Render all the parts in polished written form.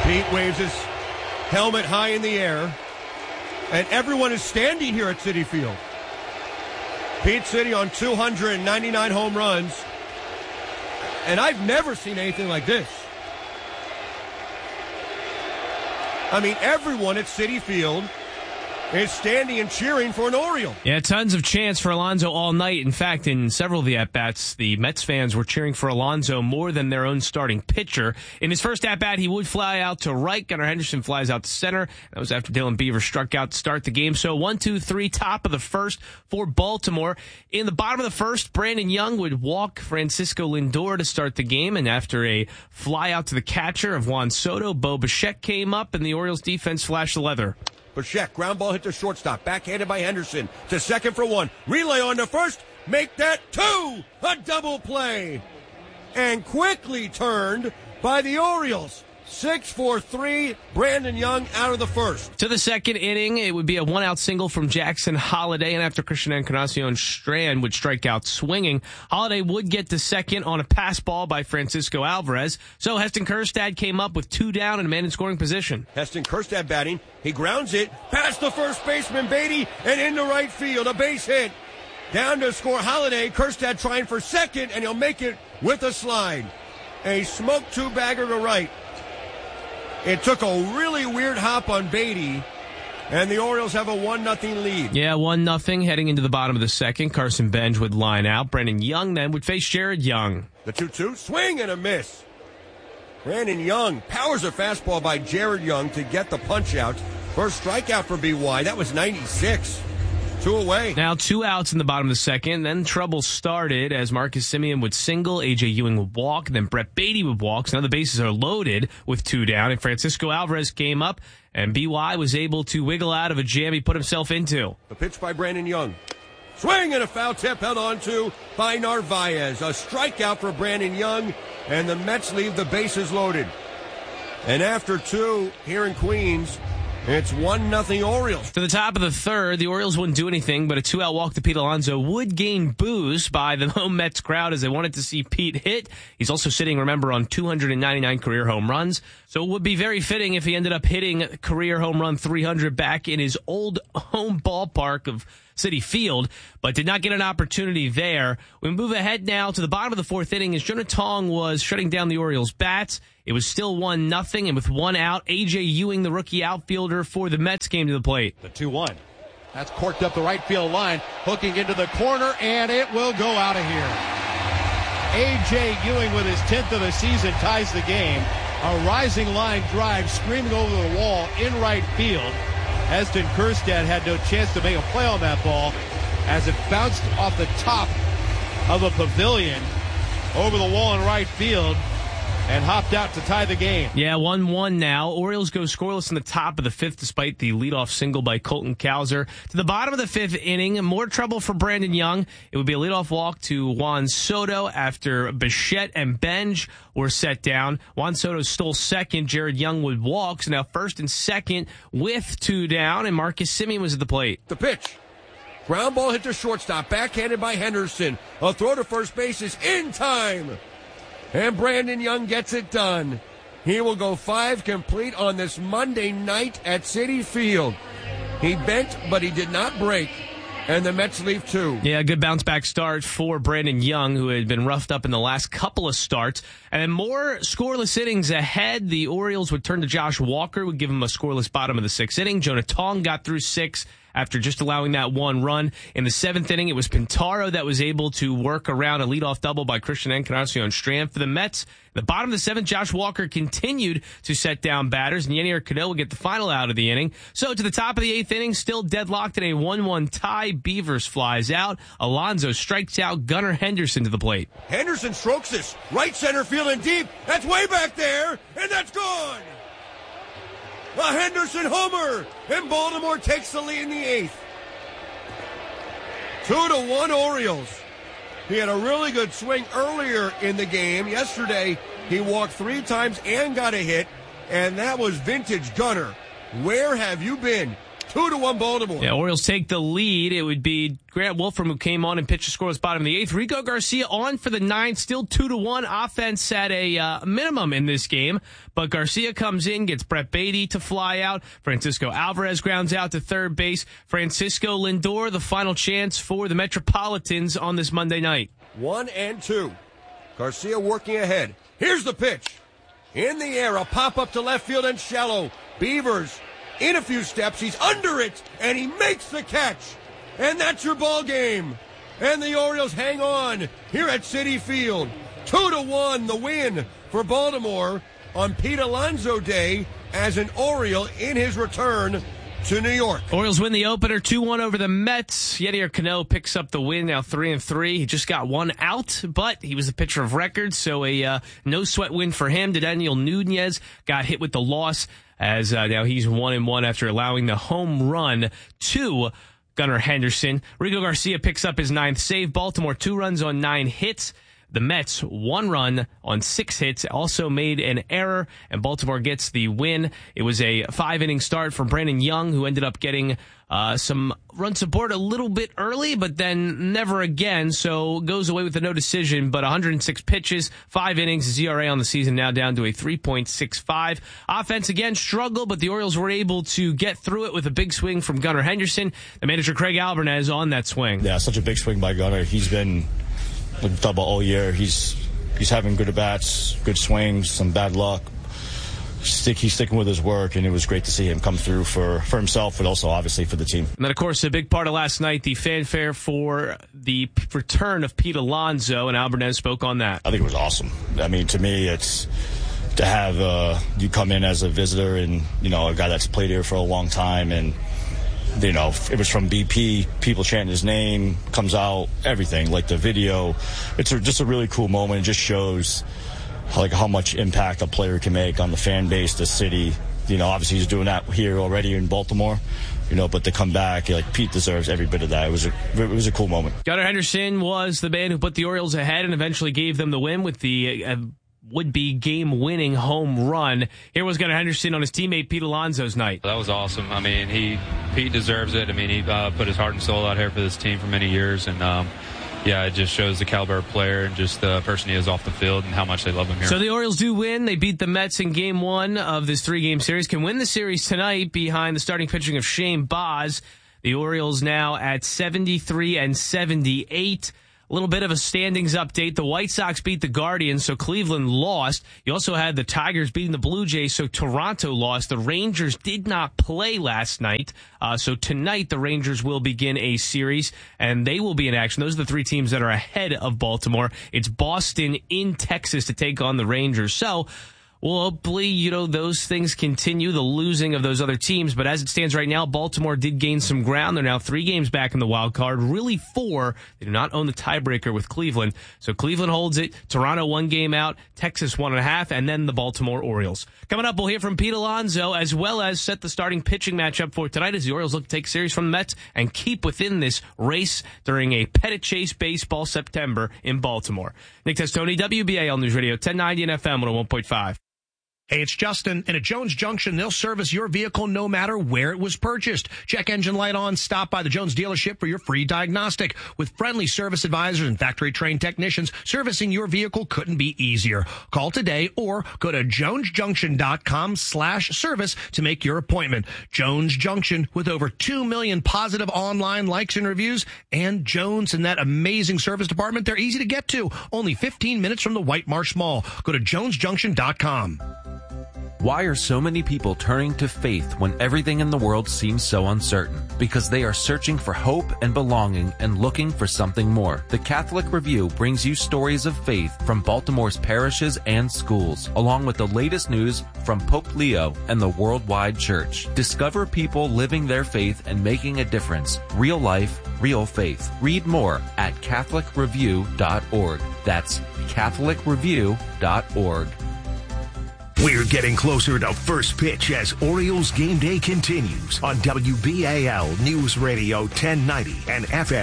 Pete waves his helmet high in the air, and everyone is standing here at Citi Field. Pete sitting on 299 home runs, and I've never seen anything like this. I mean, everyone at Citi Field is standing and cheering for an Oriole. Yeah, tons of chants for Alonso all night. In fact, in several of the at-bats, the Mets fans were cheering for Alonso more than their own starting pitcher. In his first at-bat, he would fly out to right. Gunnar Henderson flies out to center. That was after Dylan Beaver struck out to start the game. So 1-2-3, top of the first for Baltimore. In the bottom of the first, Brandon Young would walk Francisco Lindor to start the game. And after a fly out to the catcher of Juan Soto, Bo Bichette came up, and the Orioles defense flashed the leather. Bichette, ground ball hit to shortstop, backhanded by Henderson, to second for one, relay on to first, make that two, a double play, and quickly turned by the Orioles. 6-4-3, Brandon Young out of the first. To the second inning, it would be a one-out single from Jackson Holliday, and after Christian Encarnacion Strand would strike out swinging, Holliday would get to second on a pass ball by Francisco Alvarez. So Heston Kjerstad came up with 2 down and a man in scoring position. Heston Kjerstad batting. He grounds it past the first baseman Beatty and into right field. A base hit. Down to score Holliday. Kjerstad trying for second, and he'll make it with a slide. A smoke 2-bagger to right. It took a really weird hop on Beatty, and the Orioles have a 1-0 lead. Yeah, 1-0 heading into the bottom of the second. Carson Benj would line out. Brandon Young then would face Jared Young. The 2-2, swing and a miss. Brandon Young powers a fastball by Jared Young to get the punch out. First strikeout for BY. That was 96. 2 away. Now 2 outs in the bottom of the second. Then trouble started as Marcus Semien would single, A.J. Ewing would walk, then Brett Beatty would walk. So now the bases are loaded with 2 down, and Francisco Alvarez came up, and BY was able to wiggle out of a jam he put himself into. The pitch by Brandon Young. Swing and a foul tip held on to by Narvaez. A strikeout for Brandon Young, and the Mets leave the bases loaded. And after 2 here in Queens, it's 1-0 Orioles. To the top of the third, the Orioles wouldn't do anything, but a 2-out walk to Pete Alonso would gain boos by the home Mets crowd as they wanted to see Pete hit. He's also sitting, remember, on 299 career home runs. So it would be very fitting if he ended up hitting career home run 300 back in his old home ballpark of Citi Field, but did not get an opportunity there. We move ahead now to the bottom of the fourth inning as Jonah Tong was shutting down the Orioles' bats. It was still 1-0, and with 1 out, A.J. Ewing, the rookie outfielder for the Mets, came to the plate. The 2-1. That's corked up the right field line, hooking into the corner, and it will go out of here. A.J. Ewing with his 10th of the season ties the game. A rising line drive screaming over the wall in right field. Heston Kjerstad had no chance to make a play on that ball as it bounced off the top of a pavilion over the wall in right field and hopped out to tie the game. Yeah, 1-1 now. Orioles go scoreless in the top of the fifth despite the leadoff single by Colton Cowser. To the bottom of the fifth inning, more trouble for Brandon Young. It would be a leadoff walk to Juan Soto after Bichette and Benj were set down. Juan Soto stole second. Jared Young would walk. So now first and second with 2 down, and Marcus Semien was at the plate. The pitch. Ground ball hit to shortstop, backhanded by Henderson. A throw to first base is in time. And Brandon Young gets it done. He will go 5 complete on this Monday night at Citi Field. He bent, but he did not break. And the Mets leave 2. Yeah, good bounce-back start for Brandon Young, who had been roughed up in the last couple of starts. And then more scoreless innings ahead. The Orioles would turn to Josh Walker, would give him a scoreless bottom of the 6th inning. Jonah Tong got through 6 after just allowing that 1 run. In the 7th inning, it was Pintaro that was able to work around a leadoff double by Christian Encarnacion Strand for the Mets. The bottom of the 7th, Josh Walker continued to set down batters, and Yennier Cano will get the final out of the inning. So to the top of the 8th inning, still deadlocked in a 1-1 tie. Beavers flies out. Alonso strikes out Gunnar Henderson to the plate. Henderson strokes this. Right center field and deep. That's way back there, and that's gone. A Henderson homer, and Baltimore takes the lead in the 8th. 2-1 Orioles. He had a really good swing earlier in the game. Yesterday, he walked 3 times and got a hit, and that was vintage Gunnar. Where have you been? 2-1 Baltimore. Yeah, Orioles take the lead. It would be Grant Wolfram who came on and pitched a scoreless bottom of the 8th. Rico Garcia on for the 9th, still 2-1. Offense at a minimum in this game, but Garcia comes in, gets Brett Beatty to fly out. Francisco Alvarez grounds out to third base. Francisco Lindor, the final chance for the Metropolitans on this Monday night. 1-2. Garcia working ahead. Here's the pitch. In the air, a pop-up to left field and shallow. Beavers in a few steps. He's under it, and he makes the catch. And that's your ball game. And the Orioles hang on here at Citi Field. 2-1, the win for Baltimore on Pete Alonso Day as an Oriole in his return to New York. Orioles win the opener 2-1 over the Mets. Yadier Cano picks up the win, now 3-3. He just got one out, but he was the pitcher of record, so a no-sweat win for him. Daniel Nunez got hit with the loss, as now he's 1-1 after allowing the home run to Gunnar Henderson. Rico Garcia picks up his 9th save. Baltimore 2 runs on 9 hits. The Mets 1 run on 6 hits, also made an error, and Baltimore gets the win. It was a 5-inning start for Brandon Young, who ended up getting some run support a little bit early, but then never again, so goes away with a no decision, but 106 pitches, 5 innings, his ERA on the season now down to a 3.65. Offense again struggled, but the Orioles were able to get through it with a big swing from Gunnar Henderson. The manager Craig Albernez on that swing. Yeah, such a big swing by Gunnar. He's been double all year. He's having good at-bats, good swings, some bad luck. He's sticking with his work, and it was great to see him come through for himself, but also obviously for the team. And then, of course, a big part of last night, the fanfare for the return of Pete Alonso, and Albernez spoke on that. I think it was awesome. I mean, to me, it's to have you come in as a visitor and, a guy that's played here for a long time, and it was from BP, people chanting his name, comes out, everything, like the video. It's just a really cool moment. It just shows how much impact a player can make on the fan base, the city. Obviously he's doing that here already in Baltimore, but to come back, Pete deserves every bit of that. It was a cool moment. Gunnar Henderson was the man who put the Orioles ahead and eventually gave them the win with the would-be game-winning home run. Here was Gunnar Henderson on his teammate Pete Alonso's night. That was awesome. I mean, Pete deserves it. I mean, he put his heart and soul out here for this team for many years, and it just shows the caliber of player and just the person he is off the field and how much they love him here. So the Orioles do win. They beat the Mets in Game 1 of this 3-game series. Can win the series tonight behind the starting pitching of Shane Baz. The Orioles now at 73-78. A little bit of a standings update. The White Sox beat the Guardians, so Cleveland lost. You also had the Tigers beating the Blue Jays, so Toronto lost. The Rangers did not play last night, so tonight the Rangers will begin a series, and they will be in action. Those are the 3 teams that are ahead of Baltimore. It's Boston in Texas to take on the Rangers. So, well, hopefully, those things continue, the losing of those other teams. But as it stands right now, Baltimore did gain some ground. They're now 3 games back in the wild card, really 4. They do not own the tiebreaker with Cleveland. So Cleveland holds it. Toronto 1 game out, Texas 1.5, and then the Baltimore Orioles. Coming up, we'll hear from Pete Alonso, as well as set the starting pitching matchup for tonight as the Orioles look to take series from the Mets and keep within this race during a Pettit Chase Baseball September in Baltimore. Nick Testoni, WBAL News Radio, 1090 and FM 101.5. Hey, it's Justin, and at Jones Junction, they'll service your vehicle no matter where it was purchased. Check engine light on, stop by the Jones dealership for your free diagnostic. With friendly service advisors and factory-trained technicians, servicing your vehicle couldn't be easier. Call today or go to jonesjunction.com/service to make your appointment. Jones Junction, with over 2 million positive online likes and reviews, and Jones and that amazing service department, they're easy to get to. Only 15 minutes from the White Marsh Mall. Go to jonesjunction.com. Why are so many people turning to faith when everything in the world seems so uncertain? Because they are searching for hope and belonging and looking for something more. The Catholic Review brings you stories of faith from Baltimore's parishes and schools, along with the latest news from Pope Leo and the worldwide church. Discover people living their faith and making a difference. Real life, real faith. Read more at catholicreview.org. That's catholicreview.org. We're getting closer to first pitch as Orioles game day continues on WBAL News Radio 1090 and FM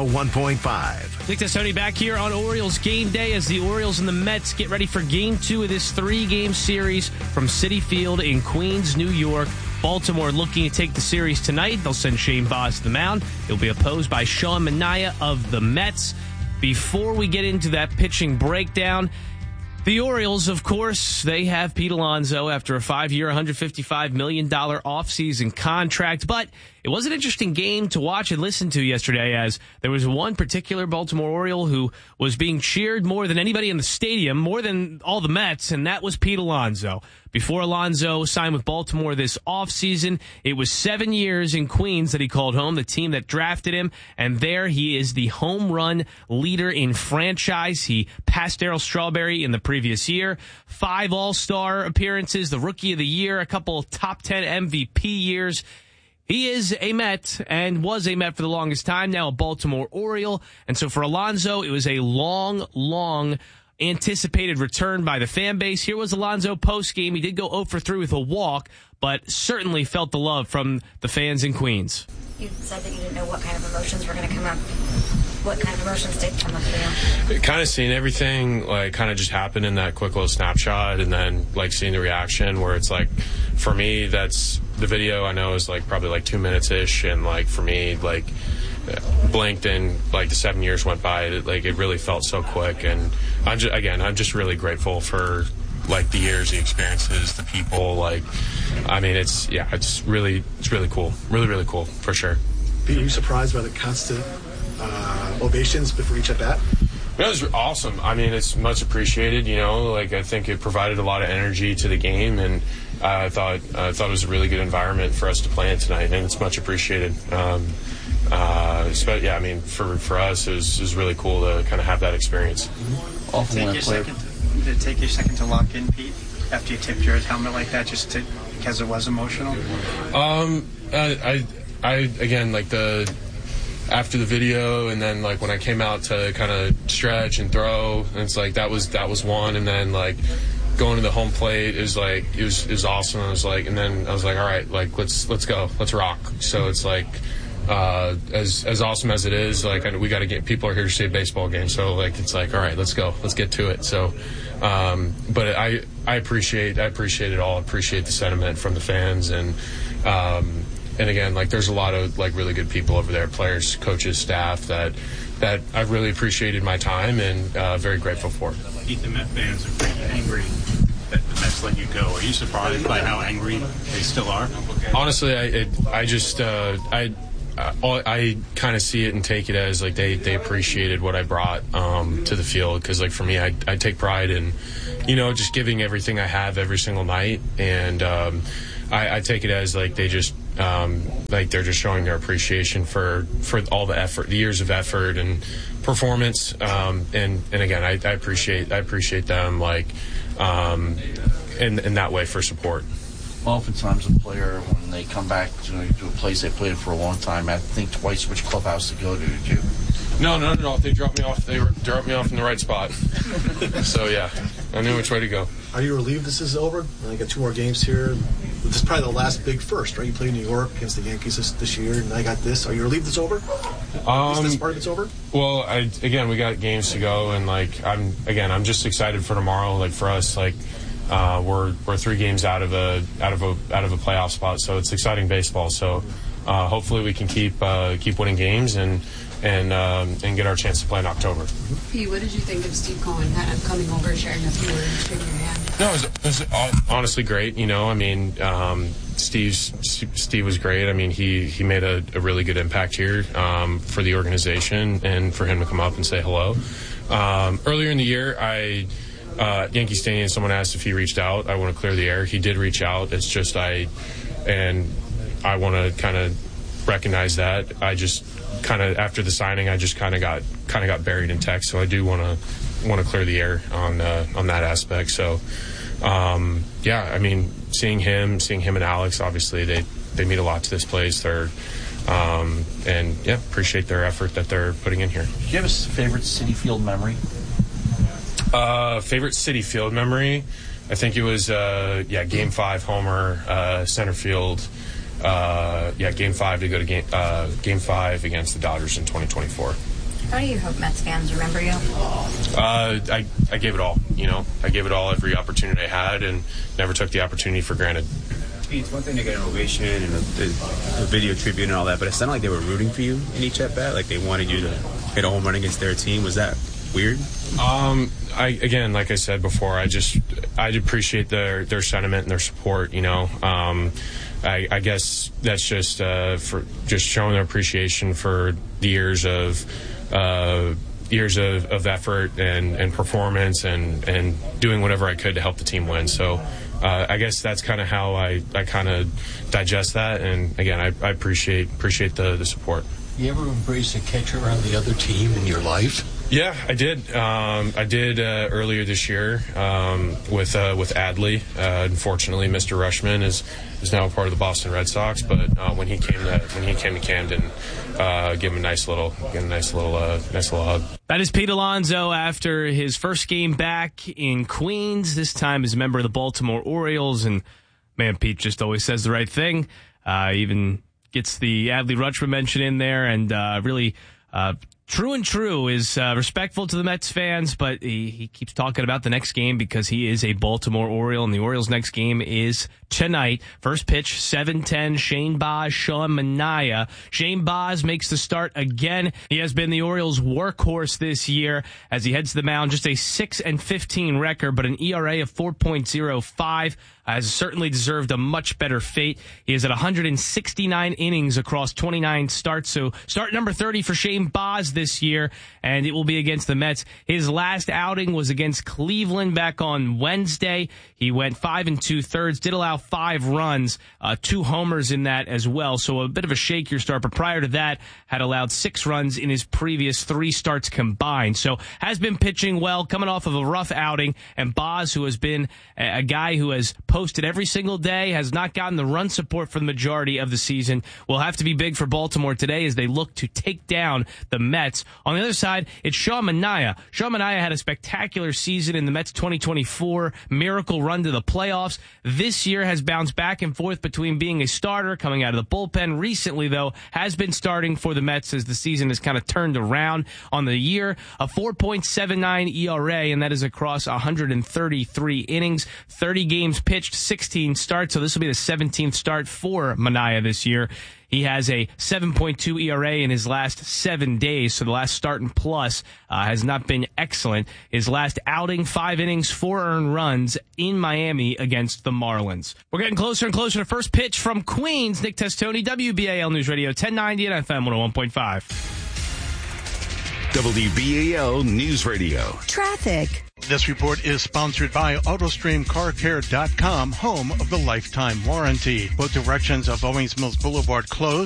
101.5. Nick Testoni back here on Orioles game day as the Orioles and the Mets get ready for Game 2 of this 3-game series from Citi Field in Queens, New York. Baltimore looking to take the series tonight. They'll send Shane Baz to the mound. He'll be opposed by Sean Manaea of the Mets. Before we get into that pitching breakdown, the Orioles, of course, they have Pete Alonso after a 5-year, $155 million offseason contract. But it was an interesting game to watch and listen to yesterday, as there was one particular Baltimore Oriole who was being cheered more than anybody in the stadium, more than all the Mets, and that was Pete Alonso. Before Alonso signed with Baltimore this offseason, it was 7 years in Queens that he called home, the team that drafted him, and there he is the home run leader in franchise. He passed Darryl Strawberry in the previous year, 5 All-Star appearances, the Rookie of the Year, a couple top 10 MVP years. He is a Met and was a Met for the longest time, now a Baltimore Oriole. And so for Alonso, it was a long anticipated return by the fan base. Here was Alonso post-game. He did go 0 for 3 with a walk, but certainly felt the love from the fans in Queens. You said that you didn't know what kind of emotions were going to come up. What kind of emotions did come up for you? Kind of seeing everything, like, kind of just happen in that quick little snapshot, and then, like, seeing the reaction where it's, like, for me, that's the video I know is, like, probably, like, 2 minutes-ish, and, like, for me, like, blinked and, like, the 7 years went by. It really felt so quick, and I'm just really grateful for, like, the years, the experiences, the people. Like, I mean, it's really cool. Really cool, for sure. Are you surprised by the constant ovations before each at bat? It was awesome. I mean, it's much appreciated, you know. Like, I think it provided a lot of energy to the game, and I thought it was a really good environment for us to play in tonight, and it's much appreciated. Yeah, I mean, for us, it was really cool to kind of have that experience. Did it take you a second to lock in, Pete, after you tipped your helmet like that, because it was emotional? After the video, and then, like, when I came out to kind of stretch and throw, and it's like that was one, and then, like, going to the home plate is like it was awesome. I was like, and then I was like, all right, like, let's go, let's rock. So it's like as awesome as it is, like, we got to get people are here to see a baseball game, so, like, it's like, all right, let's go, let's get to it. So but I appreciate it all. I appreciate the sentiment from the fans, and again, like, there's a lot of, like, really good people over there, players, coaches, staff, that I really appreciated my time and very grateful for. Pete, the Met fans are pretty angry that the Mets let you go. Are you surprised by how angry they still are? Honestly, I kind of see it and take it as, like, they appreciated what I brought to the field, because, like, for me, I take pride in, you know, just giving everything I have every single night, and I take it as, like, they just like, they're just showing their appreciation for all the effort, the years of effort and performance, and again, I appreciate them, like, in that way, for support. Oftentimes a player, when they come back to a place they played for a long time, I think twice which clubhouse to go to. Did you? No, not at all. They dropped me off. They dropped me off in the right spot. So, yeah, I knew which way to go. Are you relieved this is over? You got 2 more games here. This is probably the last big first, right? You played New York against the Yankees this year, and I got this. Are you relieved it's over? This part of it's over? Well, we got games to go, and, like, I'm just excited for tomorrow. Like, for us, like, we're 3 games out of a playoff spot, so it's exciting baseball. So hopefully we can keep winning games and get our chance to play in October. Pete, what did you think of Steve Cohen kind of coming over, sharing a few words, shaking your hand? No, it was honestly great. You know, I mean, Steve was great. I mean, he made a really good impact here for the organization, and for him to come up and say hello. Earlier in the year, Yankee Stadium, someone asked if he reached out. I want to clear the air. He did reach out. It's just I want to kind of recognize that. I just kind of, after the signing, I just kind of got buried in text. So I do want to clear the air on that aspect. So yeah, I mean, seeing him and Alex, obviously they mean a lot to this place. They're and yeah, appreciate their effort that they're putting in here. Do you have a favorite Citi Field memory? Favorite Citi Field memory, I think it was Game 5 homer, center field. Game 5 to go to Game 5 against the Dodgers in 2024. How do you hope Mets fans remember you? I gave it all. You know, I gave it all every opportunity I had, and never took the opportunity for granted. Pete, it's one thing to get an ovation and a video tribute and all that, but it sounded like they were rooting for you in each at-bat, like they wanted you to hit a home run against their team. Was that weird? Again, like I said before, I appreciate their sentiment and their support. I guess that's just for just showing their appreciation for the years of effort and performance and doing whatever I could to help the team win. So I guess that's kind of how I kind of digest that. And again, I appreciate the support. You ever embrace a catcher on the other team in your life? Yeah, I did. I did earlier this year with Adley. Unfortunately, Mr. Rushman is now a part of the Boston Red Sox. But when he came to Camden, give him a nice little hug. That is Pete Alonso after his first game back in Queens. This time as a member of the Baltimore Orioles, and man, Pete just always says the right thing. Even gets the Adley Rutschman mention in there, and really. True and true is respectful to the Mets fans, but he keeps talking about the next game because he is a Baltimore Oriole, and the Orioles' next game is tonight. First pitch, 7:10, Shane Baz, Sean Manaea. Shane Baz makes the start again. He has been the Orioles' workhorse this year as he heads to the mound. Just a 6-15 record, but an ERA of 4.05. Has certainly deserved a much better fate. He is at 169 innings across 29 starts. So start number 30 for Shane Baz this year, and it will be against the Mets. His last outing was against Cleveland back on Wednesday. He went 5 2/3, did allow 5 runs, 2 homers in that as well. So a bit of a shakier start, but prior to that, had allowed 6 runs in his previous 3 starts combined. So has been pitching well, coming off of a rough outing, and Baz, who has been a guy who has posted every single day, has not gotten the run support for the majority of the season, will have to be big for Baltimore today as they look to take down the Mets. On the other side, it's Sean Manaea. Sean Manaea had a spectacular season in the Mets 2024 miracle run to the playoffs. This year has bounced back and forth between being a starter, coming out of the bullpen. Recently, though, has been starting for the Mets as the season has kind of turned around on the year. A 4.79 ERA, and that is across 133 innings, 30 games pitched, 16 starts, so this will be the 17th start for Manaea this year. He has a 7.2 ERA in his last 7 days, so the last start and plus has not been excellent. His last outing, 5 innings, 4 earned runs in Miami against the Marlins. We're getting closer and closer to first pitch from Queens. Nick Testoni, WBAL News Radio 1090 and FM 101.5. WBAL News Radio. Traffic. This report is sponsored by AutoStreamCarCare.com, home of the lifetime warranty. Both directions of Owings Mills Boulevard closed.